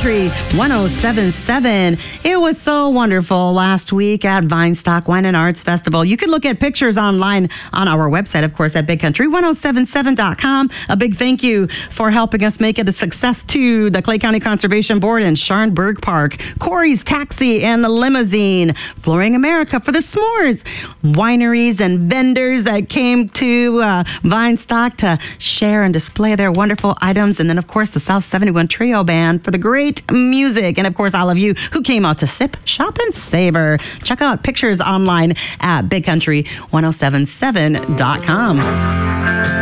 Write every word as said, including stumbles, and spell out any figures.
Country one oh seven point seven. It was so wonderful last week at Vinestock Wine and Arts Festival. You can look at pictures online on our website, of course, at big country one oh seven seven dot com. A big thank you for helping us make it a success to the Clay County Conservation Board and Sharnberg Park, Corey's Taxi and the Limousine, Flooring America for the s'mores, wineries and vendors that came to uh, Vinestock to share and display their wonderful items, and then, of course, the South seventy-one Trio Band for the great music, and, of course, all of you who came out to sip, shop, and savor. Check out pictures online at big country one oh seven seven dot com.